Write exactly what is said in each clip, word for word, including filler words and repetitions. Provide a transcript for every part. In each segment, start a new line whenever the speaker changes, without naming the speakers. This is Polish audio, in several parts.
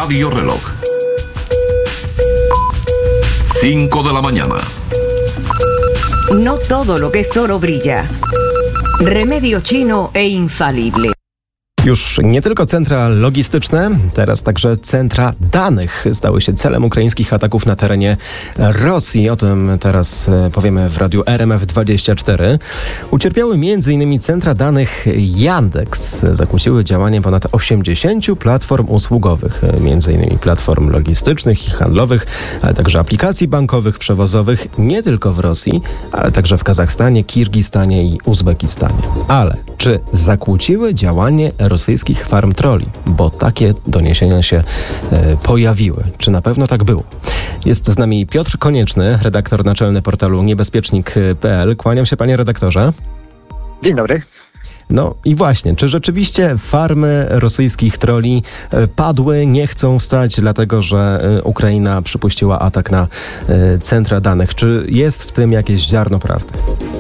Radio Reloj. cinco de la mañana.
No todo lo que es oro brilla. Remedio chino e infalible.
Już nie tylko centra logistyczne, teraz także centra danych stały się celem ukraińskich ataków na terenie Rosji. O tym teraz powiemy w radiu R M F dwadzieścia cztery. Ucierpiały między innymi centra danych Yandex. Zakłóciły działanie ponad osiemdziesięciu platform usługowych, między innymi platform logistycznych i handlowych, ale także aplikacji bankowych, przewozowych, nie tylko w Rosji, ale także w Kazachstanie, Kirgistanie i Uzbekistanie. Ale czy zakłóciły działanie rosyjskich farm trolli? Bo takie doniesienia się e, pojawiły. Czy na pewno tak było? Jest z nami Piotr Konieczny, redaktor naczelny portalu niebezpiecznik kropka p l. Kłaniam się, panie redaktorze.
Dzień dobry.
No i właśnie, czy rzeczywiście farmy rosyjskich trolli e, padły, nie chcą wstać, dlatego że e, Ukraina przypuściła atak na e, centra danych? Czy jest w tym jakieś ziarno prawdy?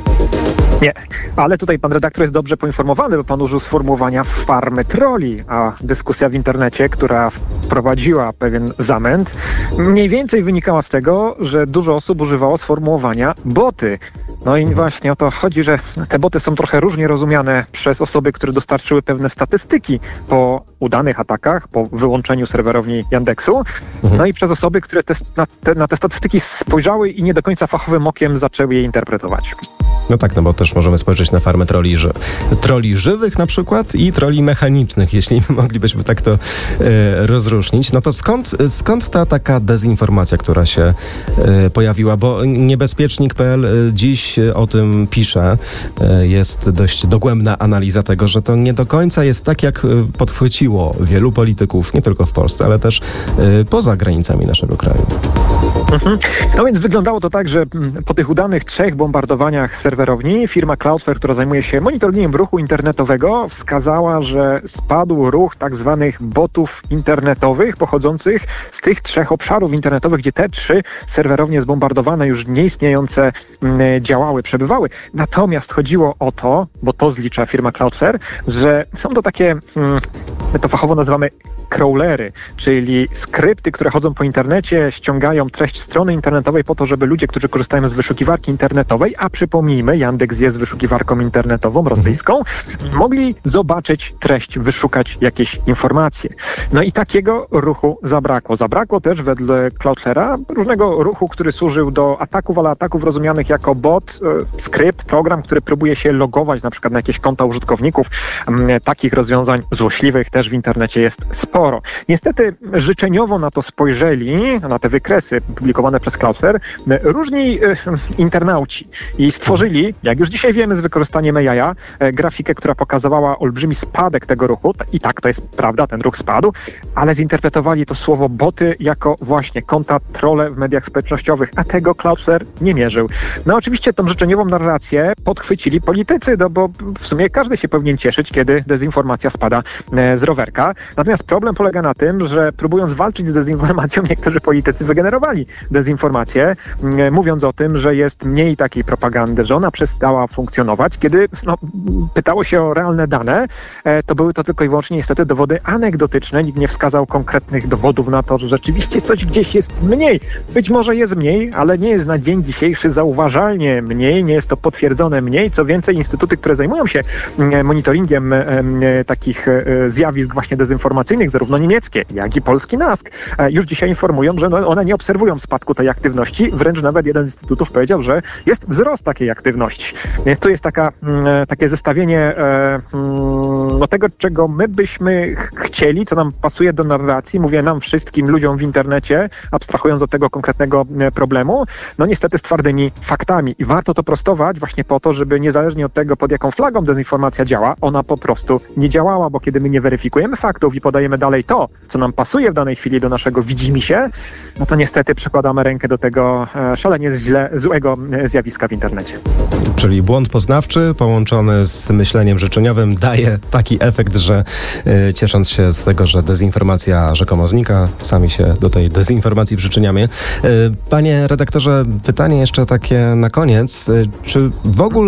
Nie, ale tutaj pan redaktor jest dobrze poinformowany, bo pan użył sformułowania farmy trolli, a dyskusja w internecie, która wprowadziła pewien zamęt, mniej więcej wynikała z tego, że dużo osób używało sformułowania boty. No i właśnie o to chodzi, że te boty są trochę różnie rozumiane przez osoby, które dostarczyły pewne statystyki po udanych atakach, po wyłączeniu serwerowni Yandexu, no i przez osoby, które te, na, te, na te statystyki spojrzały i nie do końca fachowym okiem zaczęły je interpretować.
No tak, no bo też możemy spojrzeć na farmę troli, ży- troli żywych na przykład i troli mechanicznych, jeśli moglibyśmy tak to e, rozróżnić. No to skąd, skąd ta taka dezinformacja, która się e, pojawiła? Bo niebezpiecznik kropka p l dziś o tym pisze. E, jest dość dogłębna analiza tego, że to nie do końca jest tak, jak podchwyciło wielu polityków, nie tylko w Polsce, ale też e, poza granicami naszego kraju.
Mhm. No więc wyglądało to tak, że po tych udanych trzech bombardowaniach serwerowni firma Cloudflare, która zajmuje się monitoringiem ruchu internetowego, wskazała, że spadł ruch tak zwanych botów internetowych pochodzących z tych trzech obszarów internetowych, gdzie te trzy serwerownie zbombardowane, już nieistniejące m, działały, przebywały. Natomiast chodziło o to, bo to zlicza firma Cloudflare, że są to takie, m, my to fachowo nazywamy crawlery, czyli skrypty, które chodzą po internecie, ściągają treść strony internetowej po to, żeby ludzie, którzy korzystają z wyszukiwarki internetowej, a przypomnijmy, Yandex jest wyszukiwarką internetową rosyjską, mogli zobaczyć treść, wyszukać jakieś informacje. No i takiego ruchu zabrakło. Zabrakło też wedle Cloudflare'a różnego ruchu, który służył do ataków, ale ataków rozumianych jako bot, e, skrypt, program, który próbuje się logować na przykład na jakieś konta użytkowników. E, takich rozwiązań złośliwych też w internecie jest sporo. Niestety życzeniowo na to spojrzeli, na te wykresy publikowane przez Cloudflare, różni e, internauci i stworzyli, jak już dzisiaj wiemy z wykorzystaniem A I, e, grafikę, która pokazywała olbrzymi spadek tego ruchu. I tak, to jest prawda, ten ruch spadł, ale zinterpretowali to słowo boty jako właśnie konta trolle w mediach społecznościowych, a tego Cloudflare nie mierzył. No oczywiście tą życzeniową narrację podchwycili politycy, no bo w sumie każdy się powinien cieszyć, kiedy dezinformacja spada e, z rowerka. Natomiast problem polega na tym, że próbując walczyć z dezinformacją, niektórzy politycy wygenerowali dezinformację, e, mówiąc o tym, że jest mniej takiej propagandy, że ona przestała funkcjonować. Kiedy no, pytało się o realne dane, e, to były to tylko i wyłącznie niestety dowody anegdotyczne. Nikt nie wskazał konkretnych dowodów na to, że rzeczywiście coś gdzieś jest mniej. Być może jest mniej, ale nie jest na dzień dzisiejszy zauważalnie mniej, nie jest to potwierdzone mniej. Co więcej, instytuty, które zajmują się e, monitoringiem e, e, takich e, zjawisk właśnie dezinformacyjnych, zarówno niemieckie, jak i polski NASK, e, już dzisiaj informują, że no, one nie obserwują spadku tej aktywności. Wręcz nawet jeden z instytutów powiedział, że jest wzrost takiej aktywności. Więc tu jest taka, m, takie zestawienie e, m, no tego, czego my byśmy ch- chcieli, co nam pasuje do narracji, mówię nam wszystkim ludziom w internecie, abstrahując od tego konkretnego e, problemu, no niestety z twardymi faktami. I warto to prostować właśnie po to, żeby niezależnie od tego, pod jaką flagą dezinformacja działa, ona po prostu nie działała, bo kiedy my nie weryfikujemy faktów i podajemy dalej to, co nam pasuje w danej chwili do naszego widzimisię, no to niestety przykładamy rękę do tego e, szalenie źle, złego e, zjawiska w internecie.
Czyli błąd poznawczy połączony z myśleniem życzeniowym daje taki efekt, że y, ciesząc się z tego, że dezinformacja rzekomo znika, sami się do tej dezinformacji przyczyniamy. Y, panie redaktorze, pytanie jeszcze takie na koniec. Y, czy w ogóle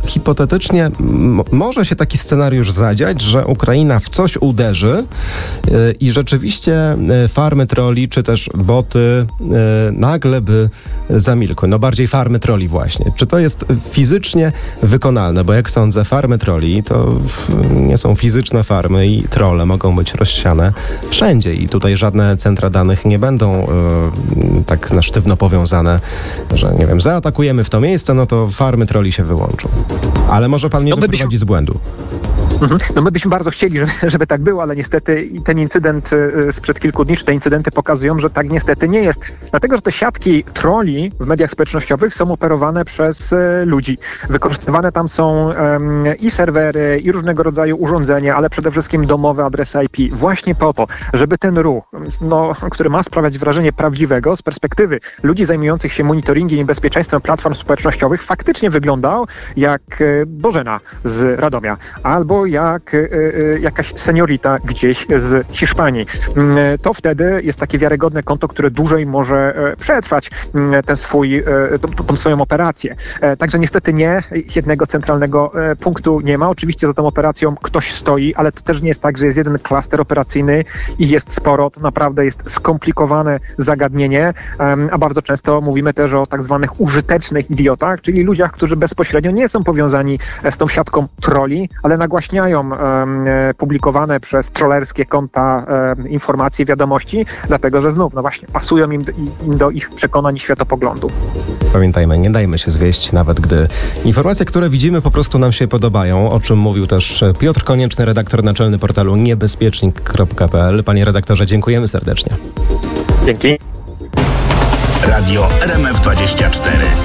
hipotetycznie m- może się taki scenariusz zadziać, że Ukraina w coś uderzy yy, i rzeczywiście yy, farmy troli, czy też boty yy, nagle by zamilkły. No bardziej farmy troli właśnie. Czy to jest fizycznie wykonalne? Bo jak sądzę, farmy troli to nie są fizyczne farmy i trolle mogą być rozsiane wszędzie i tutaj żadne centra danych nie będą yy, tak na sztywno powiązane, że nie wiem, zaatakujemy w to miejsce, no to farmy troli się wyłączą. Ale może pan mnie no wyprowadzi byśmy... z błędu.
Mhm. No my byśmy bardzo chcieli, żeby, żeby tak było, ale niestety ten incydent sprzed kilku dni, czy te incydenty pokazują, że tak niestety nie jest. Dlatego, że te siatki troli w mediach społecznościowych są operowane przez ludzi. Wykorzystywane tam są um, i serwery, i różnego rodzaju urządzenia, ale przede wszystkim domowe adresy I P. Właśnie po to, żeby ten ruch, no, który ma sprawiać wrażenie prawdziwego z perspektywy ludzi zajmujących się monitoringiem i bezpieczeństwem platform społecznościowych, faktycznie wyglądał jak Bożena z Radomia, albo jak y, y, jakaś seniorita gdzieś z Hiszpanii. Y, to wtedy jest takie wiarygodne konto, które dłużej może y, przetrwać y, ten swój, y, tą, tą swoją operację. Y, także niestety nie, jednego centralnego y, punktu nie ma. Oczywiście za tą operacją ktoś stoi, ale to też nie jest tak, że jest jeden klaster operacyjny i jest sporo. To naprawdę jest skomplikowane zagadnienie, y, a bardzo często mówimy też o tak zwanych użytecznych idiotach, czyli ludziach, którzy bezpośrednio nie są powiązani z tą siatką troli, ale nagłaśniają e, publikowane przez trollerskie konta e, informacje, wiadomości, dlatego że znów, no właśnie, pasują im do, im do ich przekonań i światopoglądu.
Pamiętajmy, nie dajmy się zwieść, nawet gdy informacje, które widzimy, po prostu nam się podobają, o czym mówił też Piotr Konieczny, redaktor naczelny portalu niebezpiecznik kropka p l. Panie redaktorze, dziękujemy serdecznie.
Dzięki.
Radio R M F dwadzieścia cztery.